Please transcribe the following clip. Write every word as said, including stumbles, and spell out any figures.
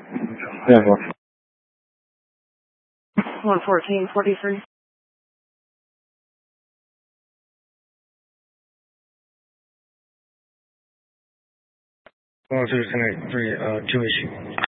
Yeah, boss. one fourteen forty-three. one two ten eight three, uh, two issue.